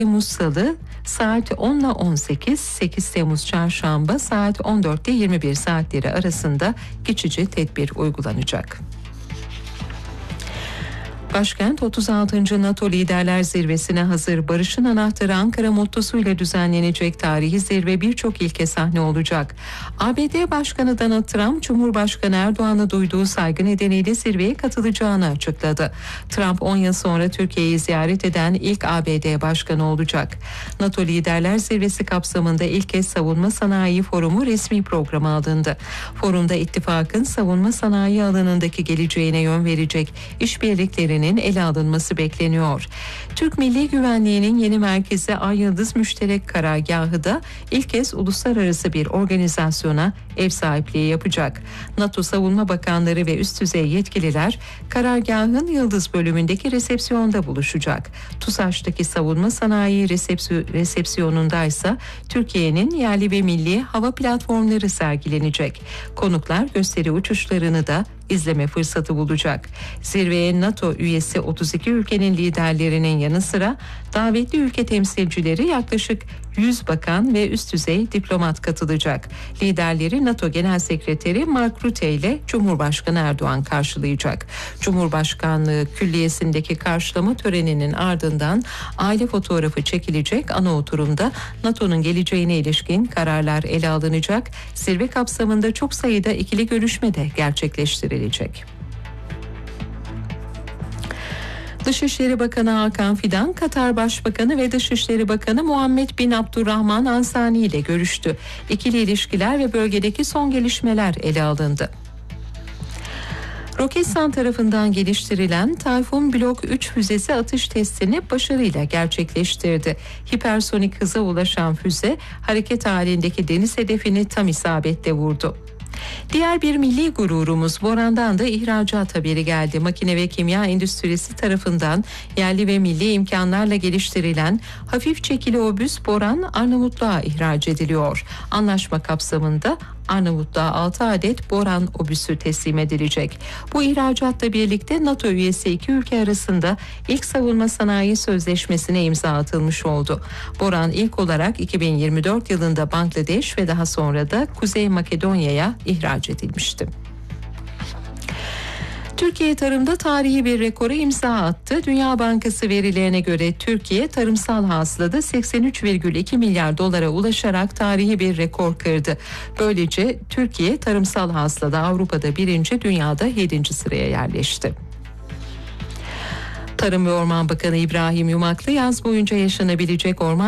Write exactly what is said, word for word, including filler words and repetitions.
Temmuz Salı saat on ile on sekiz, sekiz Temmuz Çarşamba saat on dört ile yirmi bir saatleri arasında geçici tedbir uygulanacak. Başkent otuz altıncı NATO Liderler Zirvesi'ne hazır. Barış'ın anahtarı Ankara mottosuyla düzenlenecek tarihi zirve birçok ilke sahne olacak. A B D Başkanı Donald Trump, Cumhurbaşkanı Erdoğan'a duyduğu saygı nedeniyle zirveye katılacağını açıkladı. Trump on yıl sonra Türkiye'yi ziyaret eden ilk A B D Başkanı olacak. NATO Liderler Zirvesi kapsamında ilk kez Savunma Sanayi Forumu resmi programa alındı. Forumda ittifakın savunma sanayi alanındaki geleceğine yön verecek işbirliklerini ele alınması bekleniyor. Türk Milli Güvenliği'nin yeni merkezi Ay Yıldız Müşterek Karargahı da ilk kez uluslararası bir organizasyona ev sahipliği yapacak. NATO Savunma Bakanları ve üst düzey yetkililer karargahın Yıldız bölümündeki resepsiyonda buluşacak. TUSAŞ'taki savunma sanayi resepsi- resepsiyonundaysa Türkiye'nin yerli ve milli hava platformları sergilenecek. Konuklar gösteri uçuşlarını da izleme fırsatı bulacak. Zirveye NATO üyesi otuz iki ülkenin liderlerinin yanı sıra davetli ülke temsilcileri yaklaşık yüz bakan ve üst düzey diplomat katılacak. Liderleri NATO Genel Sekreteri Mark Rutte ile Cumhurbaşkanı Erdoğan karşılayacak. Cumhurbaşkanlığı Külliyesi'ndeki karşılama töreninin ardından aile fotoğrafı çekilecek. Ana oturumda NATO'nun geleceğine ilişkin kararlar ele alınacak. Zirve kapsamında çok sayıda ikili görüşme de gerçekleştirilecek. Dışişleri Bakanı Hakan Fidan, Katar Başbakanı ve Dışişleri Bakanı Muhammed bin Abdurrahman Ansani ile görüştü. İkili ilişkiler ve bölgedeki son gelişmeler ele alındı. Roketsan tarafından geliştirilen Tayfun Blok üç füzesi atış testini başarıyla gerçekleştirdi. Hipersonik hıza ulaşan füze hareket halindeki deniz hedefini tam isabetle vurdu. Diğer bir milli gururumuz Boran'dan da ihracat haberi geldi. Makine ve kimya endüstrisi tarafından yerli ve milli imkanlarla geliştirilen hafif çekili obüs Boran Arnavutluğa ihraç ediliyor. Anlaşma kapsamında Arnavutluğa altı adet Boran obüsü teslim edilecek. Bu ihracatla birlikte NATO üyesi iki ülke arasında ilk savunma sanayi sözleşmesine imza atılmış oldu. Boran ilk olarak iki bin yirmi dört yılında Bangladeş ve daha sonra da Kuzey Makedonya'ya ihraç edilmişti. Türkiye tarımda tarihi bir rekora imza attı. Dünya Bankası verilerine göre Türkiye tarımsal hasılada seksen üç virgül iki milyar dolara ulaşarak tarihi bir rekor kırdı. Böylece Türkiye tarımsal hasılada Avrupa'da birinci, dünyada yedinci sıraya yerleşti. Tarım ve Orman Bakanı İbrahim Yumaklı yaz boyunca yaşanabilecek orman